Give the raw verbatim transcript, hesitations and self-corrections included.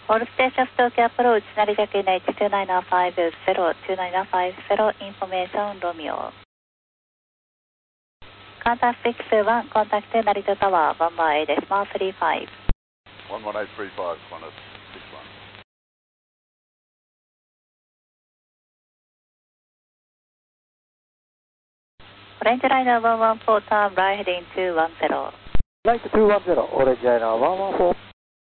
All stations Tokyo approach Narita K H two nine five zero, two nine five zero, information Romeo. Contact six one, contact Narita Tower, one one eight decimal three five. one one eight three five, contact six one. Orange Liner one one four, turn right heading two one zero. Right two one zero, Orange Liner one one four.